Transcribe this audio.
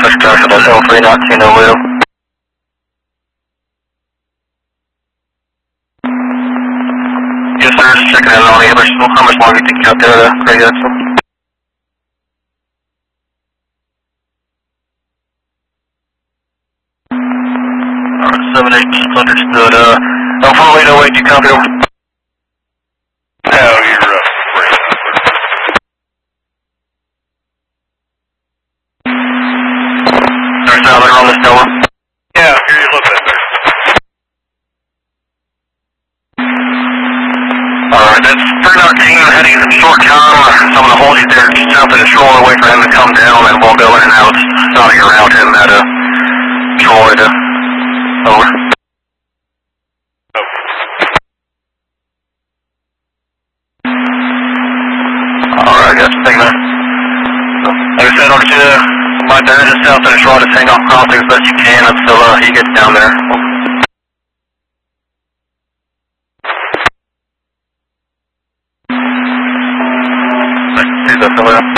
switch direction to Hill 319 Will. Yes, sir. Just checking in on the how much longer you think you got there to Craig Axel? Alright, 7-8, understood. Alpha 808, you copy over? No, you're There's another on this tower. yeah, here you look better. Alright, that's 319 heading short com. I'm going to hold you there just out to the shore, wait for him to come down, and we'll go in and out, starting around him at Troy to over. Alright, guys, thank you, man. Like I said, I'll get you right there, just out to the shore, just hang off crossing as best you can until he gets down there. See that,